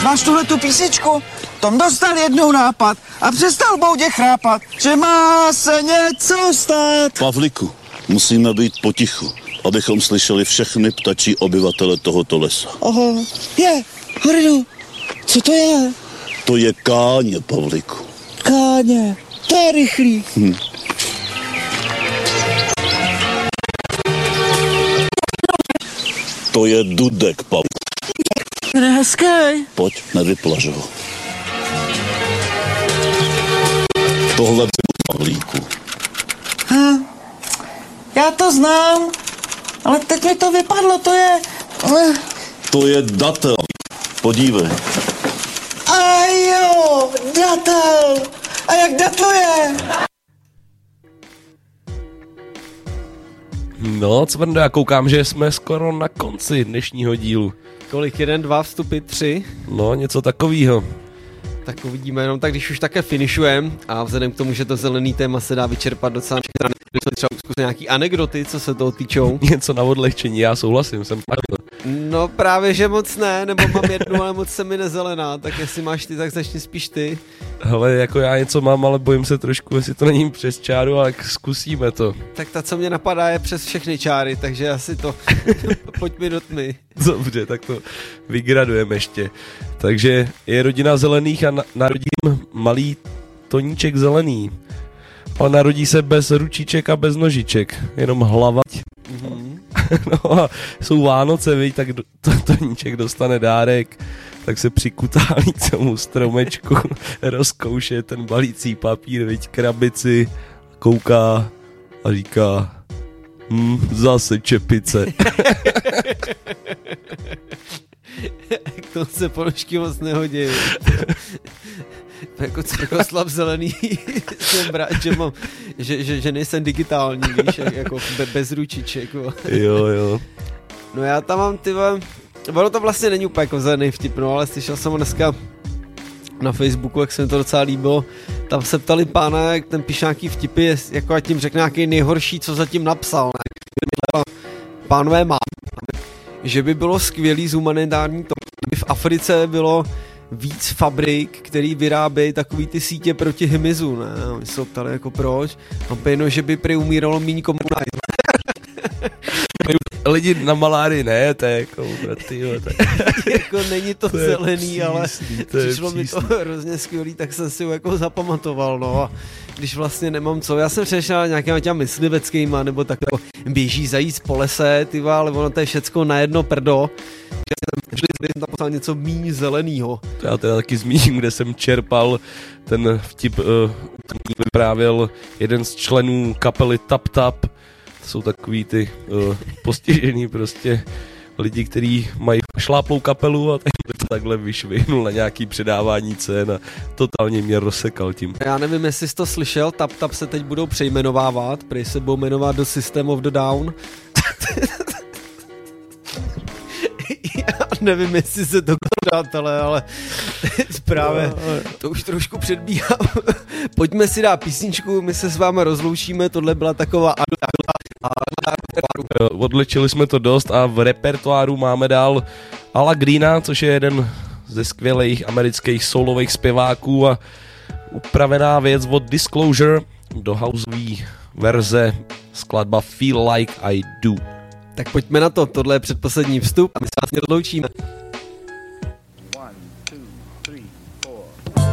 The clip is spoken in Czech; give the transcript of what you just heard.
Znáš tuhle tu písničku? Tom dostal jednou nápad a přestal boudě chrápat, že má se něco stát. Pavliku, musíme být potichu, abychom slyšeli všechny ptačí obyvatele tohoto lesa. Oho, Horino, co to je? To je káně, Pavliku. Káně, to je rychlý. To je dudek, Pavliku. Hezký. Pojď, nevyplaž ho. Tohle je Pavlíku. Já to znám, ale teď mi to vypadlo, to je... To je datel. Podívej. A jo, datel. A jak datluje? No, Cvrndo, já koukám, že jsme skoro na konci dnešního dílu. Kolik? 1, 2, vstupy, 3? No, něco takového. Tak uvidíme jenom tak, když už také finišujeme a vzhledem k tomu, že to zelený téma se dá vyčerpat docela třeba zkusit nějaký anekdoty, co se toho týčou. Něco na odlehčení, já souhlasím, jsem tak. No právě, že moc ne, nebo mám jednu, ale moc se mi nezelená, tak jestli máš ty, tak začni spíš ty. Hele, jako já něco mám, ale bojím se trošku, jestli to není přes čáru, ale zkusíme to. Tak ta, co mě napadá, je přes všechny čáry, takže asi to pojď mi do tmy. Dobře, tak to vygradujeme ještě. Takže je rodina zelených a narodí malý Toníček zelený. Ale narodí se bez ručiček a bez nožiček, jenom hlava. Mm-hmm. No a jsou Vánoce, viď, tak Toníček dostane dárek, tak se přikutálí k tomu stromečku, rozkouše ten balící papír, viď, krabici, kouká a říká zase čepice. K tomu se ponožky moc nehodí. Jako Cvrkoslav zelený jsem rád, že nejsem digitální, víš, jako bez ručiček. Jo. No já tam mám, ono to vlastně není úplně jako zelený vtip, no, ale slyšel jsem ho dneska na Facebooku, jak se mi to docela líbilo. Tam se ptali pána, jak ten píše nějaký vtipy, jako ať tím řekne nějaký nejhorší, co zatím napsal. Ne? Pánové má, že by bylo skvělý z humanitární to, kdyby v Africe bylo víc fabrik, který vyrábějí takový ty sítě proti hmyzu, ne? Oni se ptali jako proč. A pěno, že by prý umíralo míň komunajt. Lidi na malárii ne, to je jako, jako není to zelený, přísný, ale přišlo přísný. mi to hrozně skvělý, tak jsem si ho jako zapamatoval, no a když vlastně nemám co, já jsem přešel nějakýma těma mysliveckýma, nebo tak jako běží zajíc po lese, ale ono to je všecko na jedno prdo, že jsem tam poslal něco míň zelenýho. To já teda taky zmíním, kde jsem čerpal ten vtip, který vyprávěl jeden z členů kapely Tap Tap. To jsou takový ty postižený prostě lidi, kteří mají šláplou kapelu a to takhle vyšvihnul na nějaký předávání cen a totálně mě rozsekal tím. Já nevím, jestli jsi to slyšel, Tap Tap se teď budou přejmenovávat, prej se budou jmenovat do System of the Down. Já nevím, jestli se to přátelé, ale právě to už trošku předbíhám. Pojďme si dát písničku, my se s vámi rozloučíme, tohle byla taková odlečili jsme to dost a v repertoáru máme dál Ala Greena, což je jeden ze skvělých amerických soulových zpěváků a upravená věc od Disclosure do houseové verze skladba Feel Like I Do. Tak pojďme na to, tohle je předposlední vstup a my se vás rozloučíme. 1, 2, 3, 4